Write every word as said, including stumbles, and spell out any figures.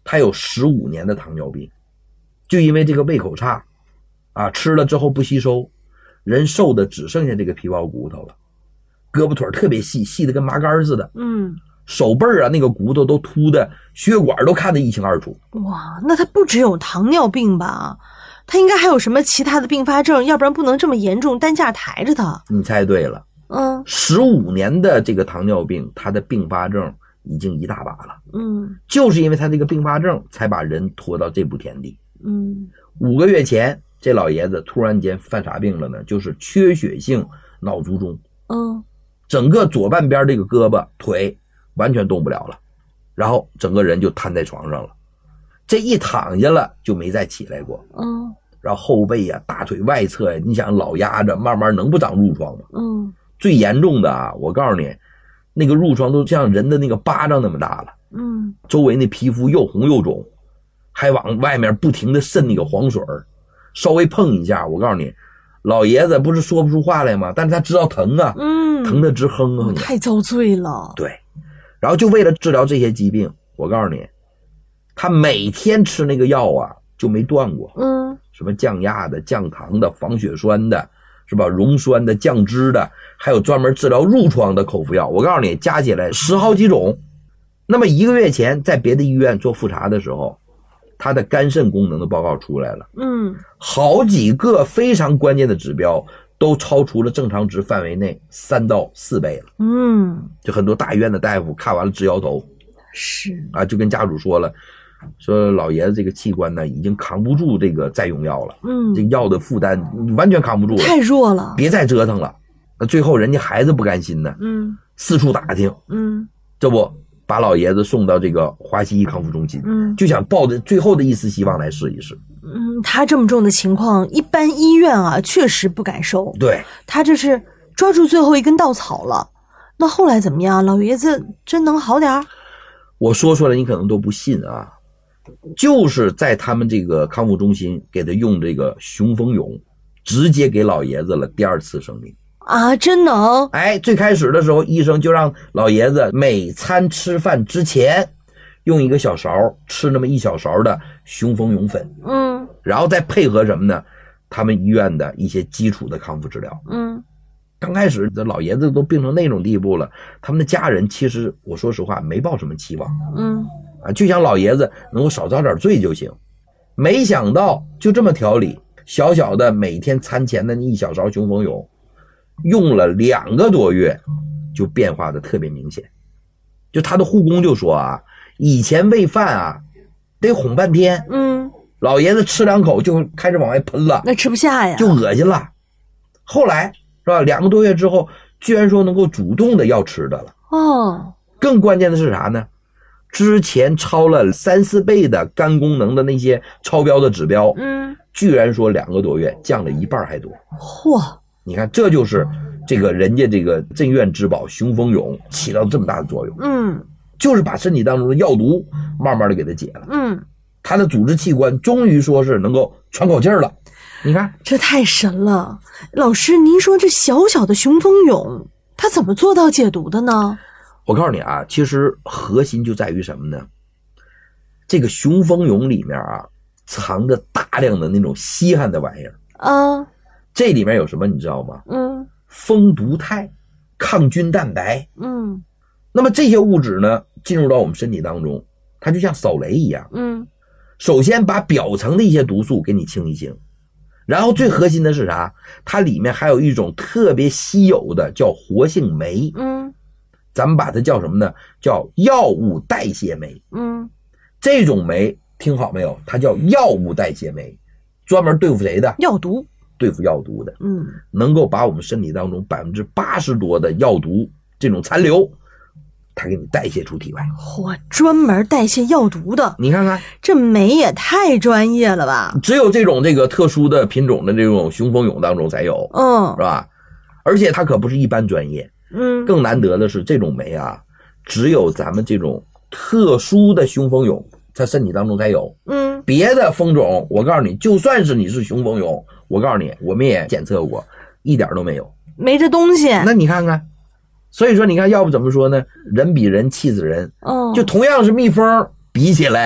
他有十五年的糖尿病，就因为这个胃口差啊，吃了之后不吸收，人瘦的只剩下这个皮包骨头了，胳膊腿特别细，细的跟麻杆似的。 嗯， 手背啊那个骨头都凸的，血管都看得一清二楚。 哇，那他不只有糖尿病吧？他应该还有什么其他的并发症，要不然不能这么严重担架抬着他。 你猜对了。 嗯， 十五年的这个糖尿病，他的并发症已经一大把了。 嗯， 就是因为他这个并发症才把人拖到这步田地。 嗯， 五个月前这老爷子突然间犯啥病了呢？就是缺血性脑卒中。 嗯， 整个左半边这个胳膊腿完全动不了了，然后整个人就瘫在床上了，这一躺下了就没再起来过。 嗯， 然后后背呀、大腿外侧呀，你想老压着，慢慢能不长褥疮吗？ 嗯， 最严重的啊，我告诉你，那个褥疮都像人的那个巴掌那么大了。 嗯， 周围那皮肤又红又肿，还往外面不停的渗那个黄水，稍微碰一下，我告诉你，老爷子不是说不出话来吗？但是他知道疼啊， 嗯， 疼得直哼哼、啊， 太遭罪了。 对，然后就为了治疗这些疾病，我告诉你，他每天吃那个药啊就没断过。 嗯， 什么降压的、降糖的、防血栓的，是吧？溶栓的、降脂的，还有专门治疗褥疮的口服药，我告诉你，加起来十好几种。那么一个月前在别的医院做复查的时候，他的肝肾功能的报告出来了。 嗯， 好几个非常关键的指标都超出了正常值范围内三到四倍了。 嗯， 就很多大医院的大夫看完了直摇头， 是啊，就跟家属说了，说老爷子这个器官呢已经扛不住这个再用药了。 嗯， 这药的负担完全扛不住了， 太弱了， 别再折腾了。那最后人家孩子不甘心呢， 嗯， 四处打听， 嗯， 这不把老爷子送到这个华西医康复中心， 嗯， 就想抱着最后的一丝希望来试一试。 嗯，他这么重的情况，一般医院啊确实不敢收。 对， 他这是抓住最后一根稻草了。那后来怎么样？老爷子真能好点儿？ 我说出来你可能都不信啊，就是在他们这个康复中心给他用这个雄风勇，直接给老爷子了第二次生命。 啊，真能？ 哎，最开始的时候，医生就让老爷子每餐吃饭之前用一个小勺吃那么一小勺的雄风勇粉， 嗯， 然后再配合什么呢？他们医院的一些基础的康复治疗。 嗯， 刚开始这老爷子都病成那种地步了，他们的家人其实我说实话没抱什么期望。 嗯， 啊，就想老爷子能够少遭点罪就行。没想到就这么调理，小小的每天餐前的那一小勺雄风勇，用了两个多月，就变化的特别明显。就他的护工就说啊，以前喂饭啊得哄半天， 嗯， 老爷子吃两口就开始往外喷了， 那吃不下呀， 就恶心了。后来是吧，两个多月之后，居然说能够主动的要吃的了。 哦， 更关键的是啥呢？之前超了三四倍的肝功能的那些超标的指标， 嗯， 居然说两个多月降了一半还多。 嚯， 你看，这就是这个人家这个镇院之宝雄风勇起到这么大的作用， 嗯， 就是把身体当中的药毒慢慢的给它解了， 嗯， 他的组织器官终于说是能够喘口气儿了。你看， 这太神了。老师，您说这小小的雄风勇，他怎么做到解毒的呢？ 我告诉你啊，其实核心就在于什么呢？这个雄风勇里面啊，藏着大量的那种稀罕的玩意儿。 啊， 这里面有什么你知道吗？ 嗯， 蜂毒肽、抗菌蛋白。 嗯， 那么这些物质呢，进入到我们身体当中，它就像扫雷一样。 嗯， 首先把表层的一些毒素给你清一清，然后最核心的是啥？它里面还有一种特别稀有的叫活性酶。 嗯， 咱们把它叫什么呢？叫药物代谢酶。 嗯， 这种酶听好没有？它叫药物代谢酶，专门对付谁的？ 药毒。 对付药毒的。 嗯， 能够把我们身体当中百分之八十多的药毒这种残留，它给你代谢出体外。 嚯，专门代谢药毒的， 你看看， 这酶也太专业了吧？ 只有这种这个特殊的品种的这种雄风勇当中才有， 嗯， 是吧？而且它可不是一般专业， 嗯， 更难得的是这种酶啊，只有咱们这种特殊的雄风勇在身体当中才有。 嗯， 别的风种，我告诉你，就算是你是雄风勇，我告诉你，我们也检测过，一点都没有， 没这东西。 那你看看，所以说你看，要不怎么说呢？人比人气死人。 哦， 就同样是蜜蜂，比起来